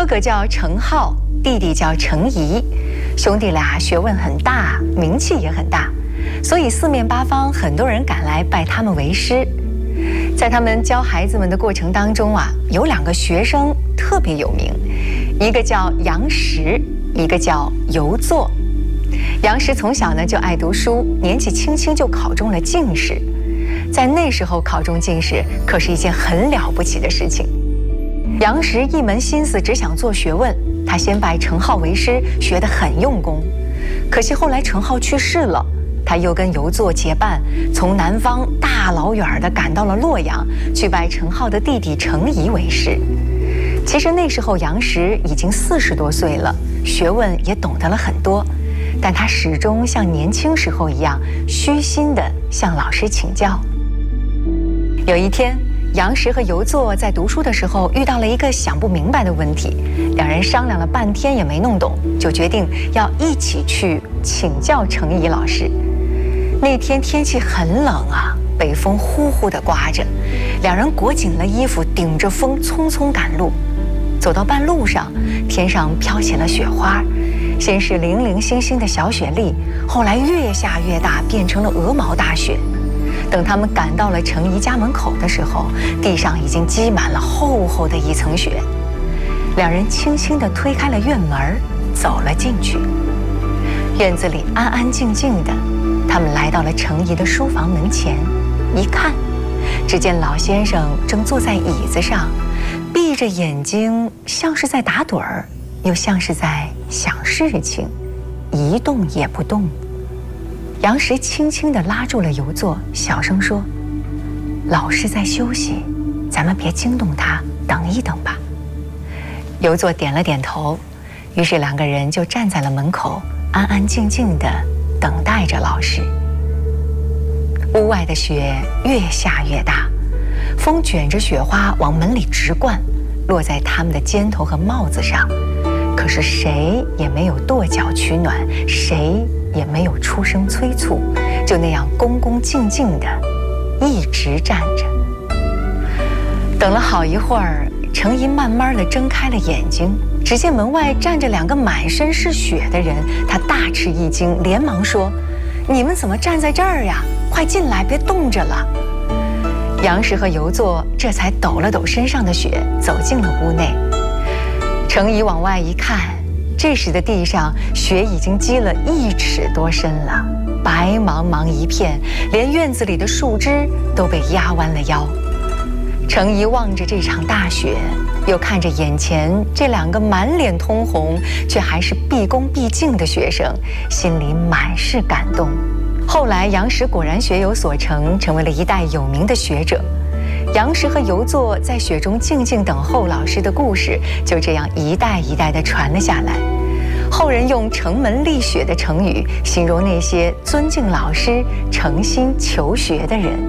哥叫程浩，弟弟叫程颐，兄弟俩学问很大，名气也很大，所以四面八方很多人赶来拜他们为师。在他们教孩子们的过程当中啊，有2个学生特别有名，一个叫杨时，一个叫游作。杨时从小呢就爱读书，年纪轻轻就考中了进士。在那时候考中进士可是一件很了不起的事情。杨时一门心思只想做学问，他先拜程浩为师，学得很用功。可惜后来程浩去世了，他又跟游作结伴，从南方大老远的赶到了洛阳，去拜程浩的弟弟程颐为师。其实那时候杨时已经40多岁了，学问也懂得了很多，但他始终像年轻时候一样，虚心地向老师请教。有一天，杨时和游作在读书的时候遇到了一个想不明白的问题，两人商量了半天也没弄懂，就决定要一起去请教程颐老师。那天天气很冷啊，北风呼呼地刮着，两人裹紧了衣服，顶着风匆匆赶路。走到半路上，天上飘起了雪花，先是零零星星的小雪粒，后来越下越大，变成了鹅毛大雪。等他们赶到了程颐家门口的时候，地上已经积满了厚厚的一层雪。两人轻轻地推开了院门，走了进去。院子里安安静静的，他们来到了程颐的书房门前，一看，只见老先生正坐在椅子上，闭着眼睛，像是在打盹儿，又像是在想事情，一动也不动。杨时轻轻地拉住了游作，小声说：“老师在休息，咱们别惊动他，等一等吧。”游作点了点头，于是2个人就站在了门口，安安静静地等待着老师。屋外的雪越下越大，风卷着雪花往门里直灌，落在他们的肩头和帽子上。可是谁也没有跺脚取暖，谁也没有出声催促，就那样恭恭敬敬地一直站着。等了好一会儿，程颐慢慢地睁开了眼睛，只见门外站着2个满身是雪的人，他大吃一惊，连忙说：“你们怎么站在这儿呀？快进来，别冻着了。”杨时和游作这才抖了抖身上的雪，走进了屋内。程颐往外一看，这时的地上雪已经积了1尺多深了，白茫茫一片，连院子里的树枝都被压弯了腰。程颐望着这场大雪，又看着眼前这2个满脸通红却还是毕恭毕敬的学生，心里满是感动。后来杨时果然学有所成，成为了一代有名的学者。杨时和游作在雪中静静等候老师的故事，就这样一代一代地传了下来。后人用城门立雪的成语形容那些尊敬老师、诚心求学的人。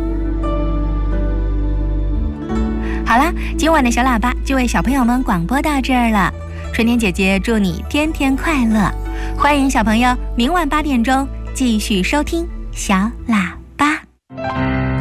好啦，今晚的小喇叭就为小朋友们广播到这儿了。春天姐姐祝你天天快乐，欢迎小朋友明晚8点钟继续收听小喇叭。